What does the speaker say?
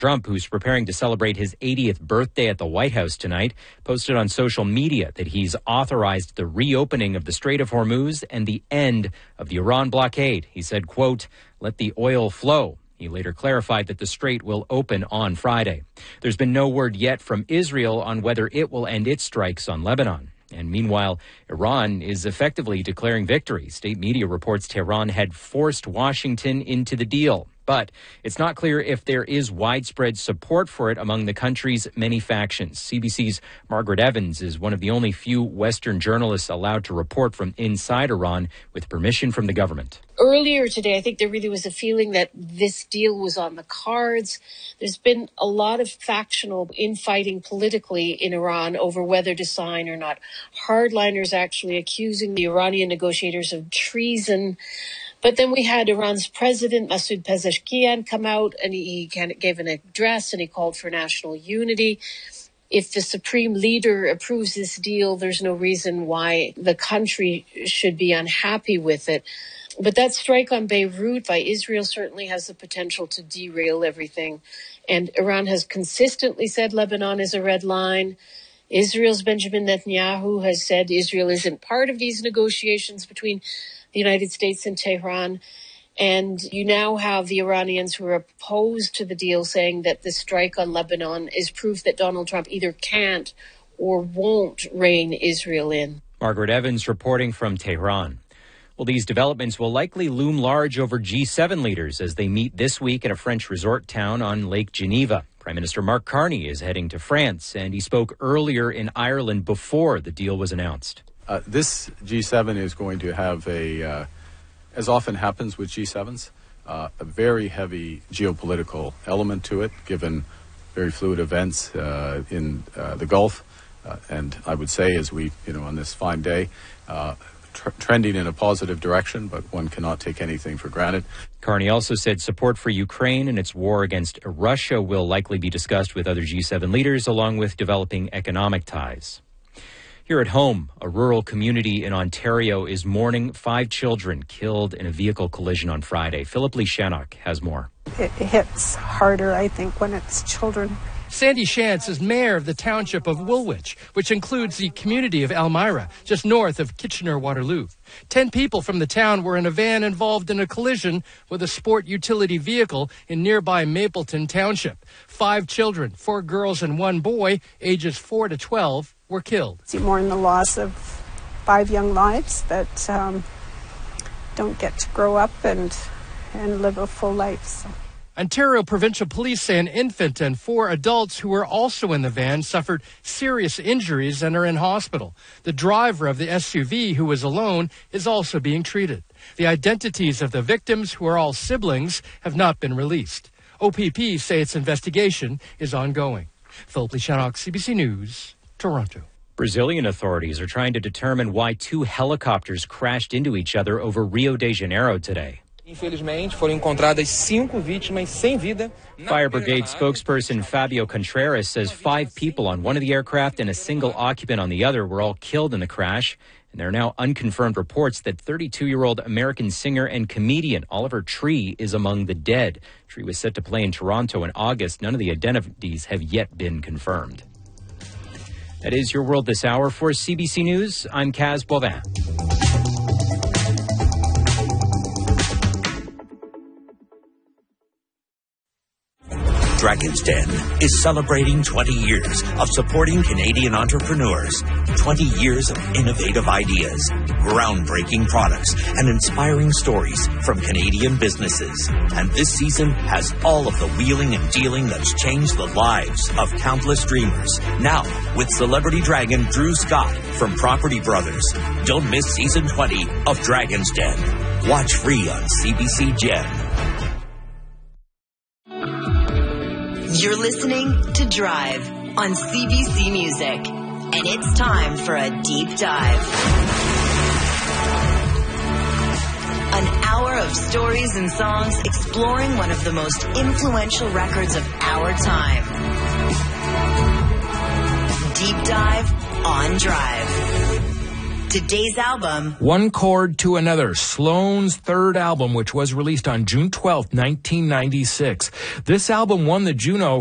Trump, who's preparing to celebrate his 80th birthday at the White House tonight, posted on social media that he's authorized the reopening of the Strait of Hormuz and the end of the Iran blockade. He said, quote, "Let the oil flow." He later clarified that the strait will open on Friday. There's been no word yet from Israel on whether it will end its strikes on Lebanon. And meanwhile, Iran is effectively declaring victory. State media reports Tehran had forced Washington into the deal. But it's not clear if there is widespread support for it among the country's many factions. CBC's Margaret Evans is one of the only few Western journalists allowed to report from inside Iran with permission from the government. Earlier today, I think there really was a feeling that this deal was on the cards. There's been a lot of factional infighting politically in Iran over whether to sign or not. Hardliners actually accusing the Iranian negotiators of treason. But then we had Iran's president, Masoud Pezeshkian, come out and he gave an address and he called for national unity. If the supreme leader approves this deal, there's no reason why the country should be unhappy with it. But that strike on Beirut by Israel certainly has the potential to derail everything. And Iran has consistently said Lebanon is a red line. Israel's Benjamin Netanyahu has said Israel isn't part of these negotiations between the United States and Tehran. And you now have the Iranians who are opposed to the deal saying that the strike on Lebanon is proof that Donald Trump either can't or won't rein Israel in. Margaret Evans reporting from Tehran. Well, these developments will likely loom large over G7 leaders as they meet this week in a French resort town on Lake Geneva. Prime Minister Mark Carney is heading to France, and he spoke earlier in Ireland before the deal was announced. This G7 is going to have as often happens with G7s, a very heavy geopolitical element to it, given very fluid events in the Gulf. And I would say, as we, on this fine day, trending in a positive direction, but one cannot take anything for granted. Carney also said support for Ukraine and its war against Russia will likely be discussed with other G7 leaders, along with developing economic ties. Here at home, a rural community in Ontario is mourning 5 children killed in a vehicle collision on Friday. Philip Lee Shannock has more. It hits harder, I think, when it's children. Sandy Shantz is mayor of the township of Woolwich, which includes the community of Elmira, just north of Kitchener-Waterloo. 10 people from the town were in a van involved in a collision with a sport utility vehicle in nearby Mapleton Township. 5 children, 4 girls and 1 boy, ages 4 to 12, were killed. You mourn the loss of 5 young lives that don't get to grow up and live a full life. So. Ontario Provincial Police say an infant and 4 adults who were also in the van suffered serious injuries and are in hospital. The driver of the SUV, who was alone, is also being treated. The identities of the victims, who are all siblings, have not been released. OPP say its investigation is ongoing. Philip Lee Shannock, CBC News, Toronto. Brazilian authorities are trying to determine why 2 helicopters crashed into each other over Rio de Janeiro today. Fire Brigade spokesperson Fabio Contreras says 5 people on one of the aircraft and a single occupant on the other were all killed in the crash. And there are now unconfirmed reports that 32-year-old American singer and comedian Oliver Tree is among the dead. Tree was set to play in Toronto in August. None of the identities have yet been confirmed. That is your world this hour. For CBC News, I'm Kaz Bovin. Dragon's Den is celebrating 20 years of supporting Canadian entrepreneurs, 20 years of innovative ideas, groundbreaking products, and inspiring stories from Canadian businesses. And this season has all of the wheeling and dealing that's changed the lives of countless dreamers. Now, with celebrity dragon Drew Scott from Property Brothers. Don't miss season 20 of Dragon's Den. Watch free on CBC Gem. You're listening to Drive on CBC Music, and it's time for a deep dive. An hour of stories and songs exploring one of the most influential records of our time. Deep Dive on Drive. Today's album, One Chord to Another, Sloan's third album, which was released on June 12th, 1996. This album won the Juno